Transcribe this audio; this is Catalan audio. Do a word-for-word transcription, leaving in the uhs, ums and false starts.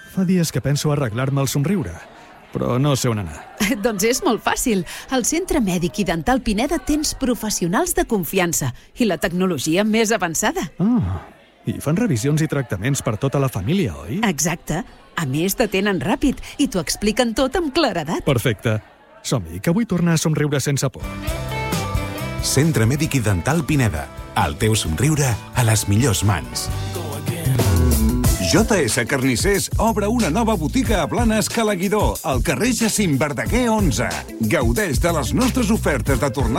Fa dies que penso arreglar-me el somriure, però no sé on anar. Doncs és molt fàcil. Al Centre Mèdic i Dental Pineda tens professionals de confiança i la tecnologia més avançada. Ah, i fan revisions i tractaments per tota la família, oi? Exacte. A més, t'atenen ràpid i t'ho expliquen tot amb claredat. Perfecte. Som-hi, que vull tornar a somriure sense por. Centre Mèdic i Dental Pineda. El teu somriure a les millors mans. J S Carnissers obre una nova botiga a Blanes Calaguidor, al carrer Jacint Verdaguer onze. Gaudeix de les nostres ofertes de tornada